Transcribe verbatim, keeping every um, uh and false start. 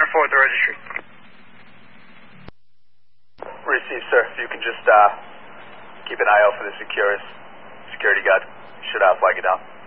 four at the registry. Received, sir. If you can just uh, keep an eye out for the Securus security guard. Should uh, flag it down.